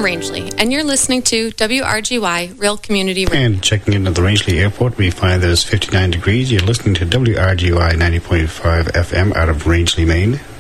Rangeley, and you're listening to WRGY Real Community Radio. And checking into the Rangeley Airport, we find that it's 59 degrees. You're listening to WRGY 90.5 FM out of Rangeley, Maine.